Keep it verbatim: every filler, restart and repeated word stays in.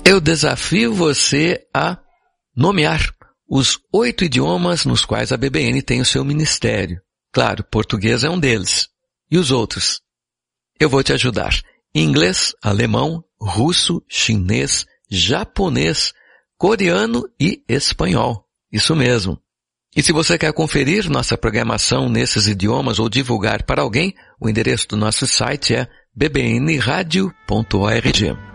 Eu desafio você a nomear os oito idiomas nos quais a B B N tem o seu ministério. Claro, português é um deles. E os outros? Eu vou te ajudar. Inglês, alemão, russo, chinês, japonês, coreano e espanhol. Isso mesmo. E se você quer conferir nossa programação nesses idiomas ou divulgar para alguém, o endereço do nosso site é b b n radio ponto org.